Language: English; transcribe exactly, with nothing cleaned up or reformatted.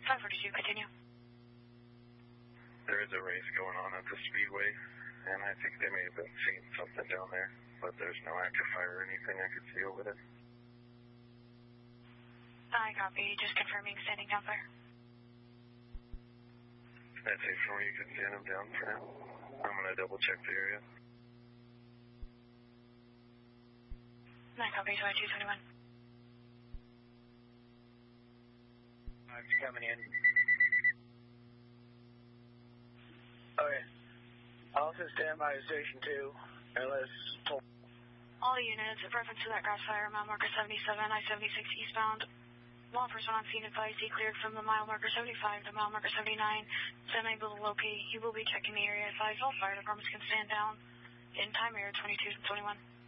five forty-two, continue. There is a race going on at the Speedway, and I think they may have been seeing something down there, but there's no active fire or anything I could see over there. I copy. Just confirming standing down fire. That's it for me. You can stand them down for now. I'm going to double check the area. nine copy, two twenty-one. I'm coming in. Okay. Also stand by station two, unless told. All units, reference to that grass fire, mile marker seventy-seven, I seventy-six eastbound. Law enforcement on scene advised he cleared from the mile marker seventy-five to mile marker seventy-nine. Is unable to locate. He will be checking the area. Advised all fire departments can stand down in time area twenty-two twenty-one.